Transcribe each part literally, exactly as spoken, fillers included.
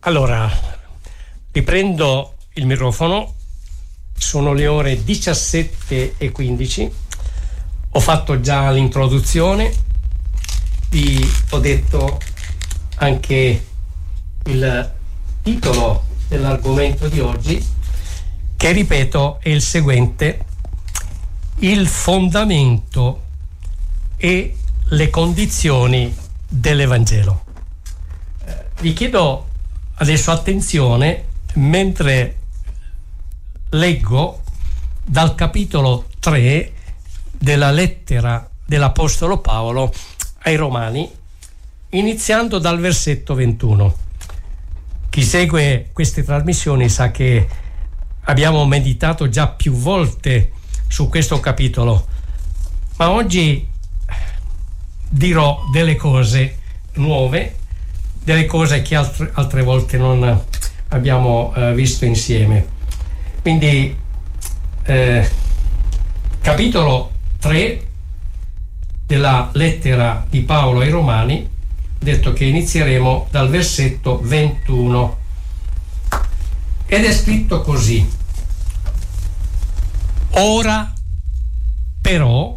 Allora, riprendo il microfono, sono le ore diciassette e quindici, ho fatto già l'introduzione, vi ho detto anche il titolo dell'argomento di oggi, che ripeto è il seguente: il fondamento e le condizioni dell'Evangelo. Eh, vi chiedo adesso attenzione mentre leggo dal capitolo tre della lettera dell'Apostolo Paolo ai Romani, iniziando dal versetto ventuno. Chi segue queste trasmissioni sa che abbiamo meditato già più volte su questo capitolo, ma oggi dirò delle cose nuove, delle cose che altre, altre volte non abbiamo eh, visto insieme. Quindi eh, capitolo tre della lettera di Paolo ai Romani, detto che inizieremo dal versetto ventuno, ed è scritto così: ora però,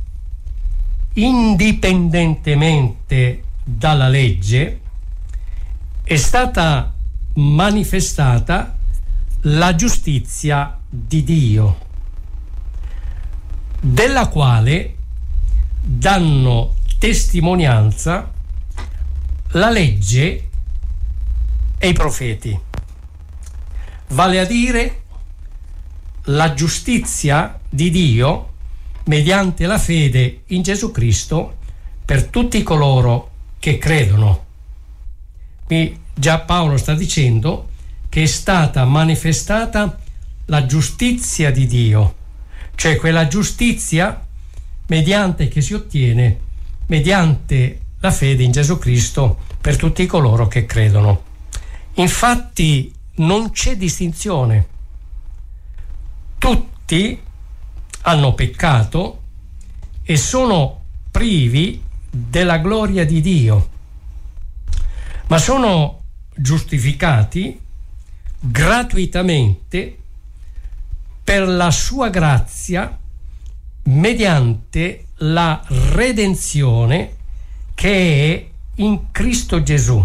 indipendentemente dalla legge, è stata manifestata la giustizia di Dio, della quale danno testimonianza la legge e i profeti, vale a dire la giustizia di Dio mediante la fede in Gesù Cristo per tutti coloro che credono. Qui già Paolo sta dicendo che è stata manifestata la giustizia di Dio, cioè quella giustizia mediante che si ottiene mediante la fede in Gesù Cristo per tutti coloro che credono. Infatti non c'è distinzione. Tutti hanno peccato e sono privi della gloria di Dio, ma sono giustificati gratuitamente per la sua grazia mediante la redenzione che è in Cristo Gesù.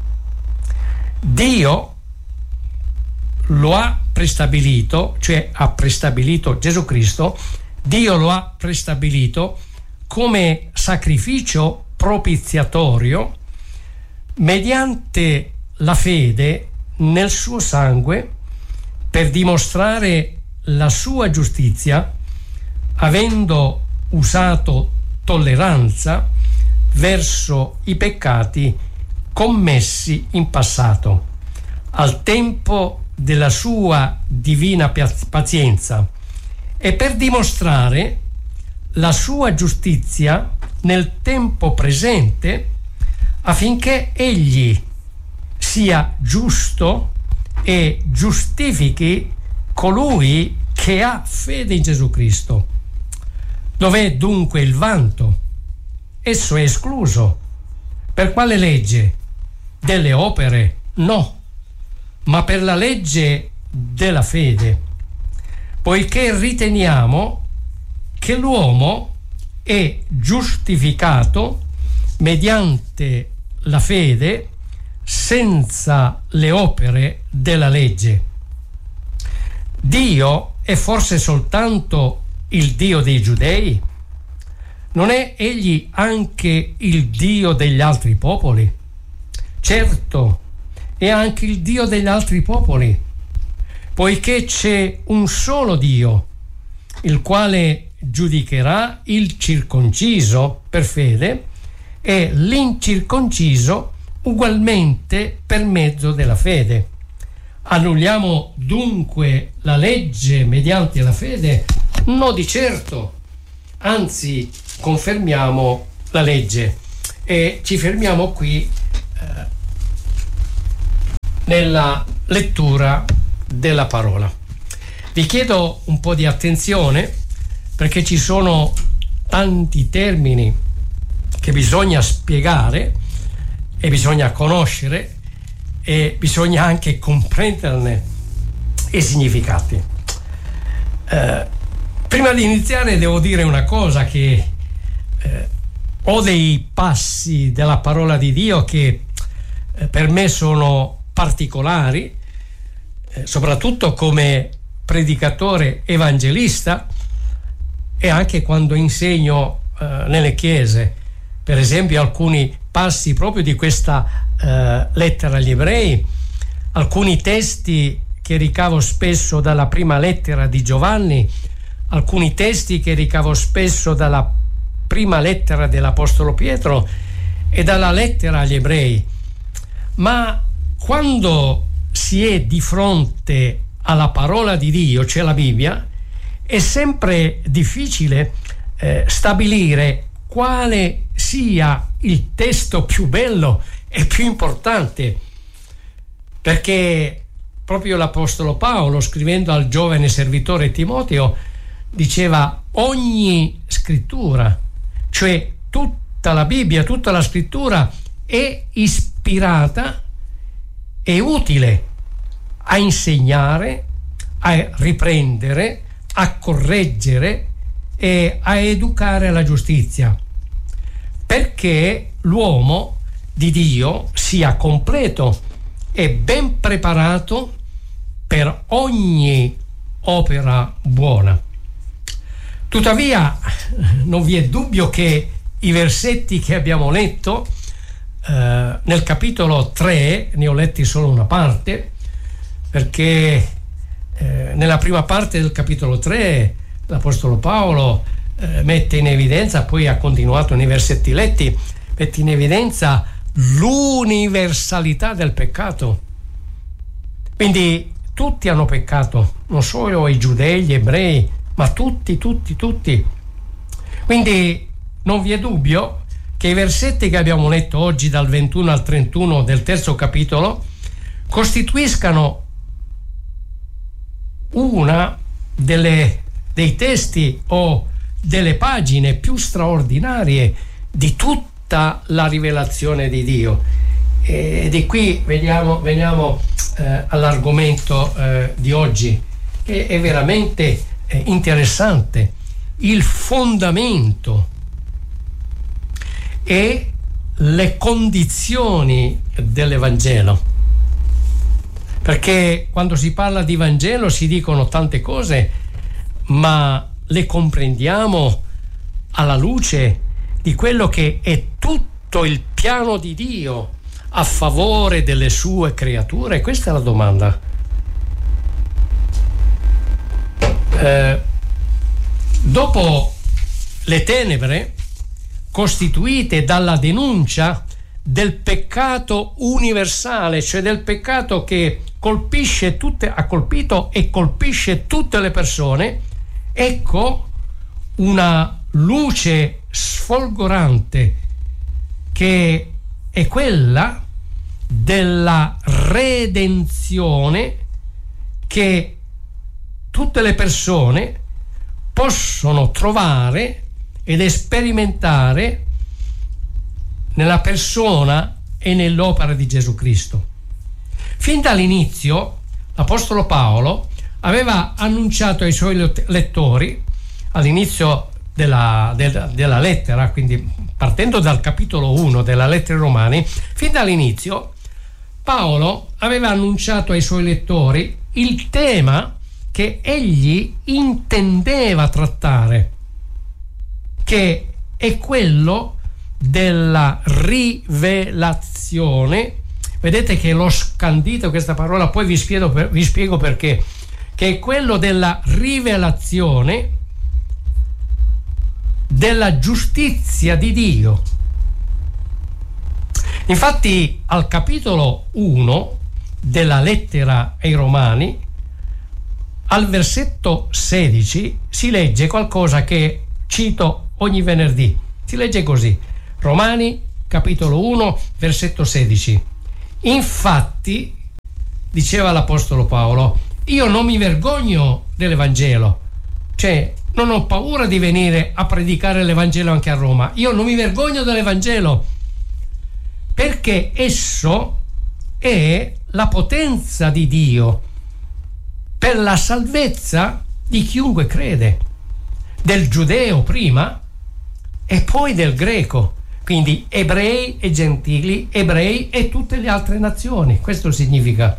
Dio lo ha prestabilito, cioè ha prestabilito Gesù Cristo, Dio lo ha prestabilito come sacrificio propiziatorio mediante la fede nel suo sangue, per dimostrare la sua giustizia, avendo usato tolleranza verso i peccati commessi in passato, al tempo della sua divina pazienza, e per dimostrare la sua giustizia nel tempo presente, affinché egli sia giusto e giustifichi colui che ha fede in Gesù Cristo. Dov'è dunque il vanto? Esso è escluso. Per quale legge? Delle opere? No, ma per la legge della fede, poiché riteniamo che l'uomo è giustificato mediante la fede senza le opere della legge. Dio è forse soltanto il Dio dei Giudei? Non è egli anche il Dio degli altri popoli? Certo, è anche il Dio degli altri popoli, poiché c'è un solo Dio, il quale giudicherà il circonciso per fede e l'incirconciso ugualmente per mezzo della fede. Annulliamo dunque la legge mediante la fede? No, di certo, anzi confermiamo la legge. E ci fermiamo qui eh, nella lettura della parola. Vi chiedo un po' di attenzione, perché ci sono tanti termini che bisogna spiegare e bisogna conoscere, e bisogna anche comprenderne i significati. Eh, prima di iniziare devo dire una cosa, che eh, ho dei passi della parola di Dio che eh, per me sono particolari, eh, soprattutto come predicatore evangelista e anche quando insegno eh, nelle chiese. Per esempio alcuni passi proprio di questa eh, lettera agli ebrei, alcuni testi che ricavo spesso dalla prima lettera di Giovanni, alcuni testi che ricavo spesso dalla prima lettera dell'Apostolo Pietro e dalla lettera agli ebrei. Ma quando si è di fronte alla parola di Dio, cioè la Bibbia, è sempre difficile eh, stabilire quale sia il testo più bello e più importante, perché proprio l'Apostolo Paolo, scrivendo al giovane servitore Timoteo, diceva: ogni scrittura, cioè tutta la Bibbia, tutta la scrittura è ispirata e utile a insegnare, a riprendere, a correggere e a educare alla giustizia, perché l'uomo di Dio sia completo e ben preparato per ogni opera buona. Tuttavia non vi è dubbio che i versetti che abbiamo letto eh, nel capitolo tre, ne ho letti solo una parte, perché eh, nella prima parte del capitolo tre l'Apostolo Paolo eh, mette in evidenza, poi ha continuato nei versetti letti, mette in evidenza l'universalità del peccato. Quindi tutti hanno peccato, non solo i giudei, gli ebrei, ma tutti, tutti, tutti. Quindi non vi è dubbio che i versetti che abbiamo letto oggi dal ventuno al trentuno del terzo capitolo costituiscano una delle, dei testi o delle pagine più straordinarie di tutta la rivelazione di Dio. E di qui veniamo, veniamo eh, all'argomento eh, di oggi, che è veramente eh, interessante, il fondamento e le condizioni dell'Evangelo. Perché quando si parla di Vangelo si dicono tante cose, ma le comprendiamo alla luce di quello che è tutto il piano di Dio a favore delle sue creature? Questa è la domanda. Eh, dopo le tenebre costituite dalla denuncia del peccato universale, cioè del peccato che colpisce tutte, ha colpito e colpisce tutte le persone, ecco una luce sfolgorante che è quella della redenzione che tutte le persone possono trovare ed sperimentare nella persona e nell'opera di Gesù Cristo. Fin dall'inizio l'Apostolo Paolo aveva annunciato ai suoi lettori, all'inizio della, della, della lettera, quindi partendo dal capitolo uno della lettera ai Romani, fin dall'inizio Paolo aveva annunciato ai suoi lettori il tema che egli intendeva trattare, che è quello della rivelazione. Vedete che l'ho scandito questa parola, poi vi spiego, per, vi spiego perché, che è quello della rivelazione della giustizia di Dio. Infatti al capitolo uno della lettera ai Romani, al versetto sedici, si legge qualcosa che cito ogni venerdì. Si legge così: Romani capitolo uno versetto sedici. Infatti, diceva l'Apostolo Paolo, io non mi vergogno dell'Evangelo, cioè non ho paura di venire a predicare l'Evangelo anche a Roma. Io non mi vergogno dell'Evangelo, perché esso è la potenza di Dio per la salvezza di chiunque crede, del giudeo prima e poi del greco, quindi ebrei e gentili, ebrei e tutte le altre nazioni. Questo significa.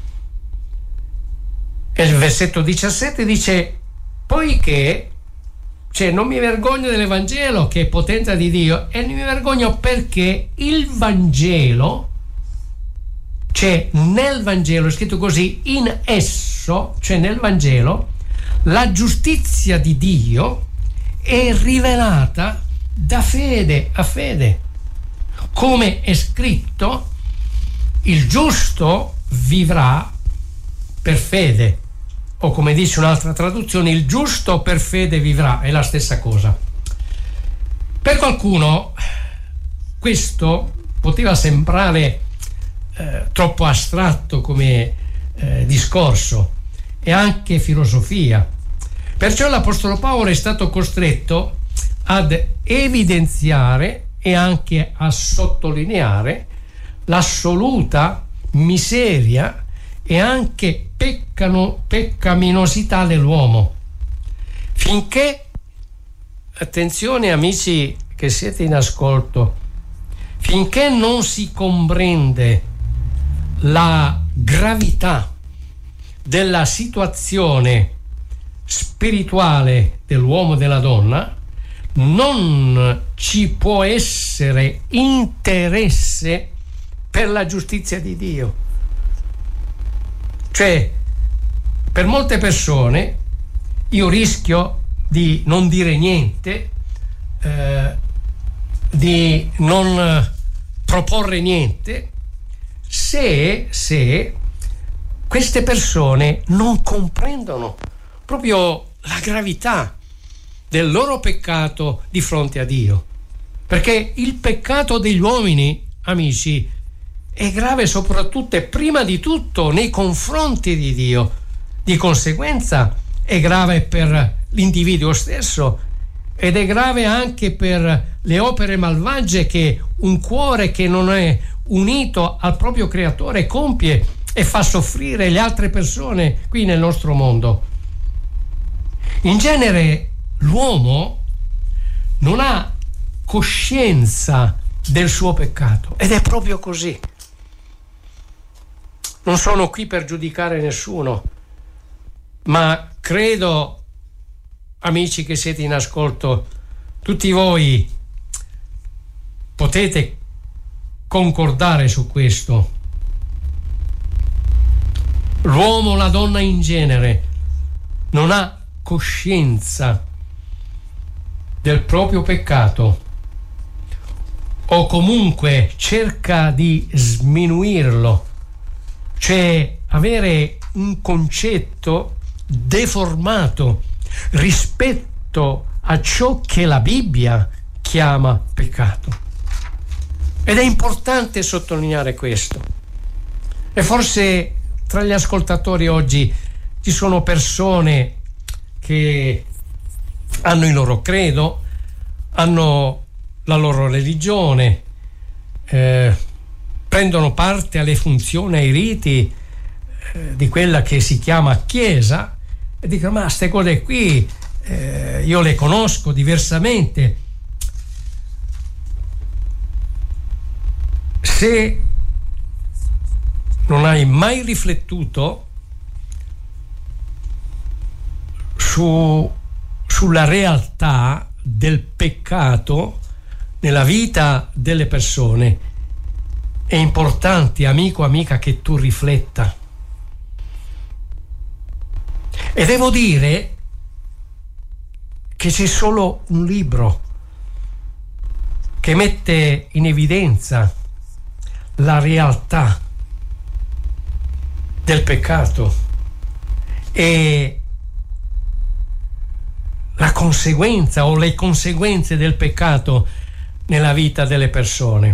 E il versetto diciassette dice: poiché, cioè, non mi vergogno dell'Evangelo che è potenza di Dio, e non mi vergogno perché il Vangelo, cioè nel Vangelo, è scritto così, in esso, cioè nel Vangelo, la giustizia di Dio è rivelata da fede a fede. Come è scritto, il giusto vivrà per fede, o come dice un'altra traduzione, il giusto per fede vivrà, è la stessa cosa. Per qualcuno questo poteva sembrare eh, troppo astratto come eh, discorso e anche filosofia. Perciò l'Apostolo Paolo è stato costretto ad evidenziare e anche a sottolineare l'assoluta miseria e anche peccano, peccaminosità dell'uomo, finché, attenzione amici che siete in ascolto, finché non si comprende la gravità della situazione spirituale dell'uomo e della donna, non ci può essere interesse per la giustizia di Dio. Cioè, per molte persone io rischio di non dire niente, eh, di non proporre niente, se, se queste persone non comprendono proprio la gravità del loro peccato di fronte a Dio. Perché il peccato degli uomini, amici, è grave soprattutto e prima di tutto nei confronti di Dio. Di conseguenza è grave per l'individuo stesso ed è grave anche per le opere malvagie che un cuore che non è unito al proprio creatore compie e fa soffrire le altre persone qui nel nostro mondo. In genere l'uomo non ha coscienza del suo peccato ed è proprio così. Non sono qui per giudicare nessuno, ma credo, amici che siete in ascolto, tutti voi potete concordare su questo. L'uomo, la donna in genere, non ha coscienza del proprio peccato o comunque cerca di sminuirlo, cioè avere un concetto deformato rispetto a ciò che la Bibbia chiama peccato. Ed è importante sottolineare questo. E forse tra gli ascoltatori oggi ci sono persone che hanno il loro credo, hanno la loro religione, eh, prendono parte alle funzioni, ai riti eh, di quella che si chiama Chiesa e dicono: ma queste cose qui eh, io le conosco diversamente. Se non hai mai riflettuto su, sulla realtà del peccato nella vita delle persone, è importante, amico, amica, che tu rifletta. E devo dire che c'è solo un libro che mette in evidenza la realtà del peccato e la conseguenza o le conseguenze del peccato nella vita delle persone.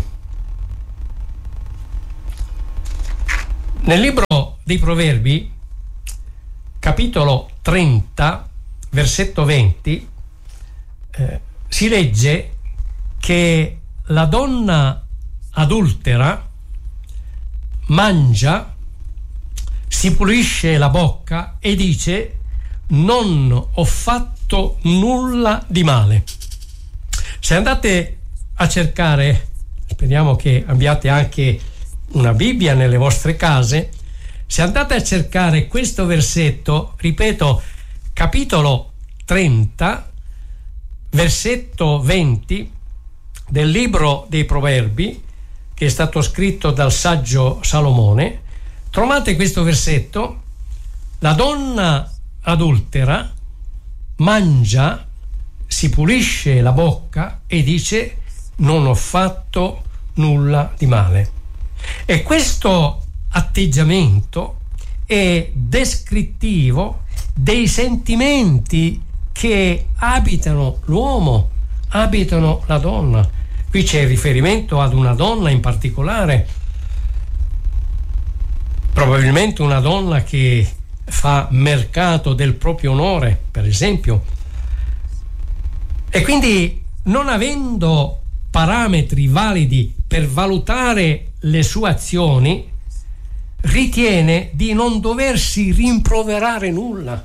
Nel libro dei Proverbi, capitolo trenta, versetto venti, eh, si legge che la donna adultera mangia si pulisce la bocca e dice: non ho fatto nulla di male. Se andate a cercare, speriamo che abbiate anche una Bibbia nelle vostre case, se andate a cercare questo versetto, ripeto, capitolo trenta, versetto venti del libro dei Proverbi, che è stato scritto dal saggio Salomone, trovate questo versetto: la donna adultera mangia, si pulisce la bocca e dice: non ho fatto nulla di male. E questo atteggiamento è descrittivo dei sentimenti che abitano l'uomo, abitano la donna. Qui c'è riferimento ad una donna in particolare, probabilmente una donna che fa mercato del proprio onore, per esempio, e quindi, non avendo parametri validi per valutare le sue azioni, ritiene di non doversi rimproverare nulla.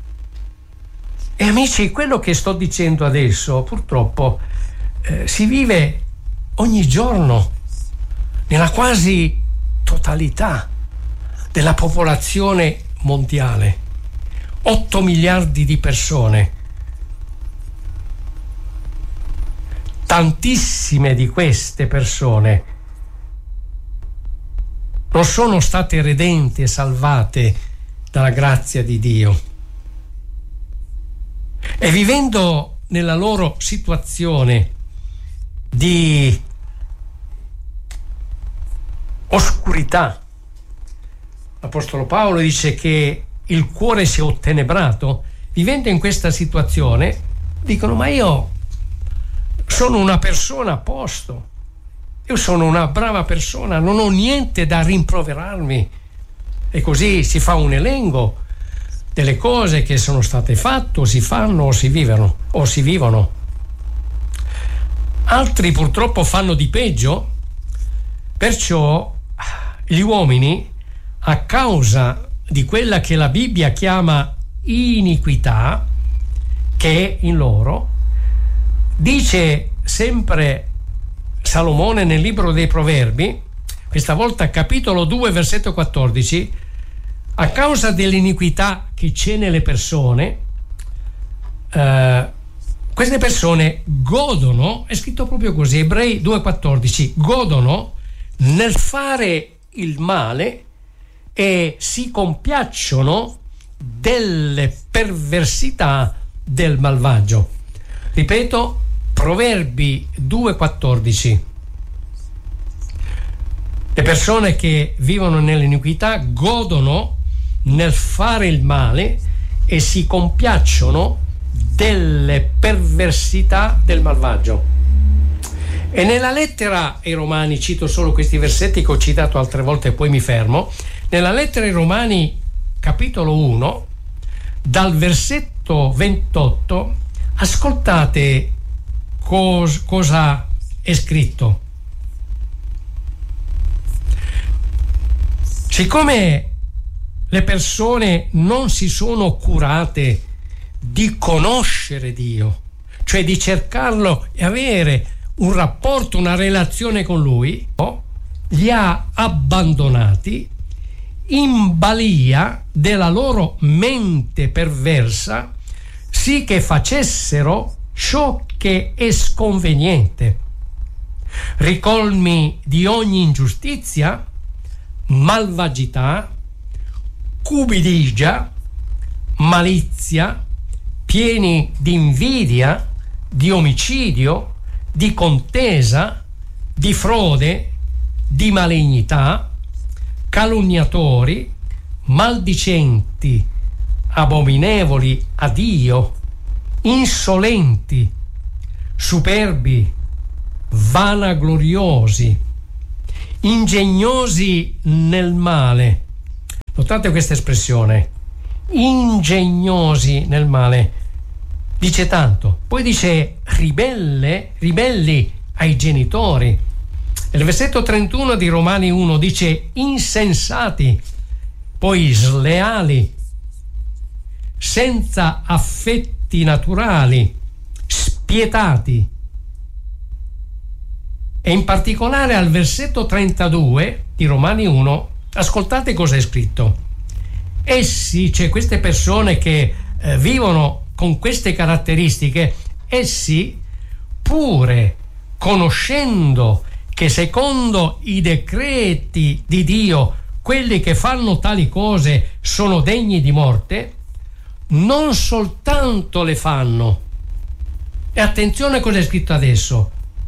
E amici, quello che sto dicendo adesso purtroppo eh, si vive ogni giorno nella quasi totalità della popolazione mondiale, otto miliardi di persone. Tantissime di queste persone non sono state redente e salvate dalla grazia di Dio, e vivendo nella loro situazione di oscurità, l'Apostolo Paolo dice che il cuore si è ottenebrato. Vivendo in questa situazione dicono: ma io sono una persona a posto, io sono una brava persona, non ho niente da rimproverarmi. E così si fa un elenco delle cose che sono state fatte, o si fanno, o si vivono, o si vivono. Altri purtroppo fanno di peggio. Perciò gli uomini, a causa di quella che la Bibbia chiama iniquità che è in loro, dice sempre Salomone nel libro dei Proverbi, questa volta capitolo due versetto quattordici: a causa dell'iniquità che c'è nelle persone, eh, queste persone godono, è scritto proprio così, Ebrei due quattordici, godono nel fare il male e si compiacciono delle perversità del malvagio. Ripeto, Proverbi due quattordici. Le persone che vivono nell'iniquità godono nel fare il male e si compiacciono delle perversità del malvagio. E nella lettera ai Romani, cito solo questi versetti che ho citato altre volte e poi mi fermo, nella lettera ai Romani capitolo uno, dal versetto ventotto, ascoltate cos- cosa è scritto. Siccome le persone non si sono curate di conoscere Dio, cioè di cercarlo e avere un rapporto, una relazione con Lui, li ha abbandonati in balia della loro mente perversa, sì che facessero ciò che è sconveniente, ricolmi di ogni ingiustizia, malvagità, cupidigia, malizia, pieni di invidia, di omicidio, di contesa, di frode, di malignità, calunniatori, maldicenti, abominevoli a Dio, insolenti, superbi, vanagloriosi, ingegnosi nel male. Notate questa espressione, ingegnosi nel male. Dice tanto. Poi dice ribelle, ribelli ai genitori. Il versetto trentuno di Romani uno dice insensati, poi sleali, senza affetti naturali, spietati. E in particolare al versetto trentadue di Romani uno, ascoltate cosa è scritto. Essi, cioè queste persone che eh, vivono con queste caratteristiche, essi pure conoscendo che secondo i decreti di Dio quelli che fanno tali cose sono degni di morte, non soltanto le fanno. E attenzione a cosa è scritto adesso.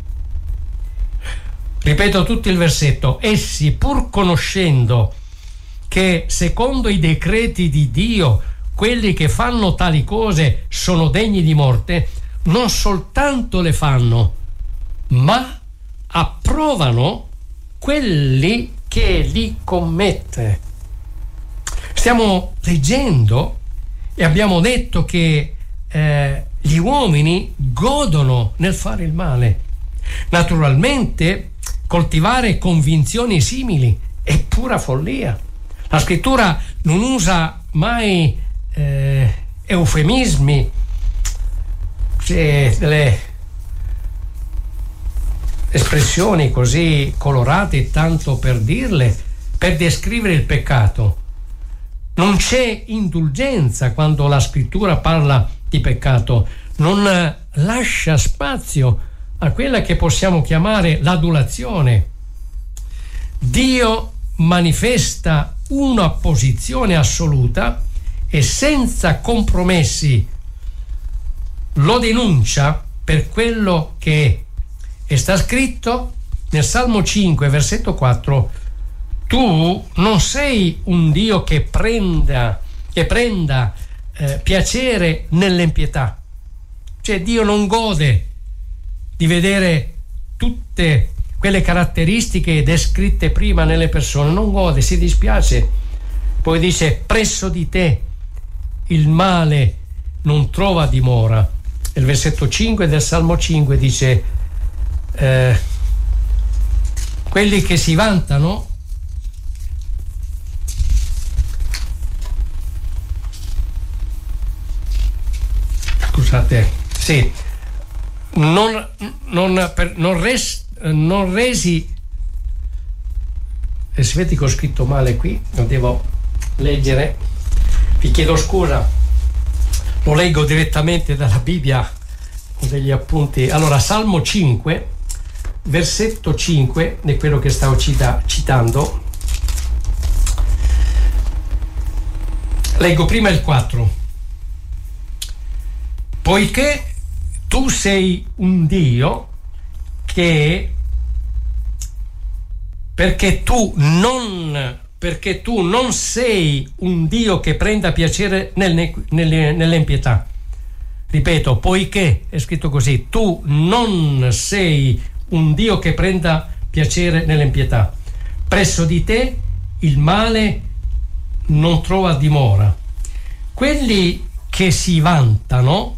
Ripeto tutto il versetto. Essi, pur conoscendo che secondo i decreti di Dio quelli che fanno tali cose sono degni di morte, non soltanto le fanno, ma approvano quelli che li commette. Stiamo leggendo e abbiamo detto che eh, gli uomini godono nel fare il male. Naturalmente coltivare convinzioni simili è pura follia. La scrittura non usa mai eh, eufemismi, cioè delle espressioni così colorate tanto per dirle, per descrivere il peccato. Non c'è indulgenza quando la scrittura parla di peccato, non lascia spazio a quella che possiamo chiamare l'adulazione. Dio manifesta una posizione assoluta e senza compromessi lo denuncia per quello che è. E sta scritto nel Salmo cinque, versetto quattro: tu non sei un Dio che prenda, che prenda eh, piacere nell'impietà. Cioè Dio non gode di vedere tutte quelle caratteristiche descritte prima nelle persone, non gode, si dispiace. Poi dice: presso di te il male non trova dimora. Il versetto cinque del Salmo cinque dice eh, quelli che si vantano scusate sì non, non, per, non, res, non resi e si vede che ho scritto male qui, non devo leggere, vi chiedo scusa, lo leggo direttamente dalla Bibbia con degli appunti. Allora, Salmo cinque versetto cinque è quello che stavo cita, citando. Leggo prima il quattro: poiché tu sei un Dio che perché tu non perché tu non sei un Dio che prenda piacere nel, nelle, nell'impietà. Ripeto, poiché è scritto così, tu non sei un Dio che prenda piacere nell'impietà. Presso di te il male non trova dimora. Quelli che si vantano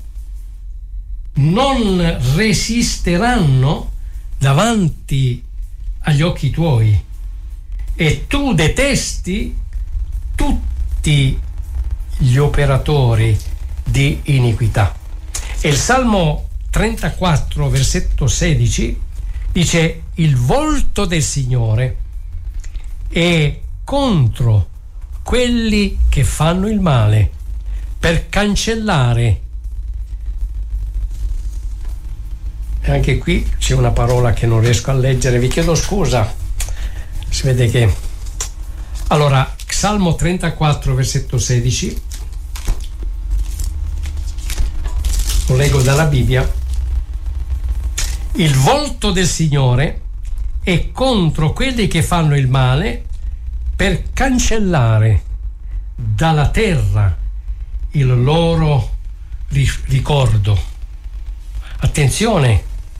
non resisteranno davanti agli occhi tuoi, e tu detesti tutti gli operatori di iniquità. E il Salmo trentaquattro versetto sedici dice: il volto del Signore è contro quelli che fanno il male, per cancellare. E anche qui c'è una parola che non riesco a leggere, vi chiedo scusa. Si vede che allora Salmo trentaquattro versetto sedici, lo leggo dalla Bibbia: il volto del Signore è contro quelli che fanno il male, per cancellare dalla terra il loro ricordo. Attenzione,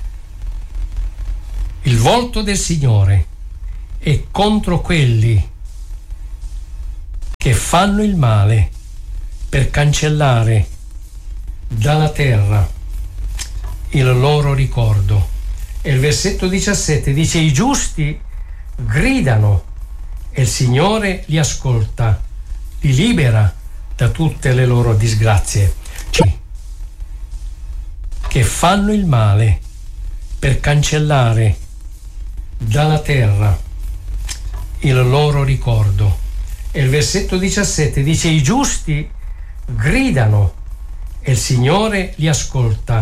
il volto del Signore è contro quelli che fanno il male, per cancellare dalla terra il loro ricordo. E il versetto diciassette dice: i giusti gridano e il Signore li ascolta, li libera da tutte le loro disgrazie. Cioè, che fanno il male per cancellare dalla terra il loro ricordo. E il versetto diciassette dice: i giusti gridano e il Signore li ascolta,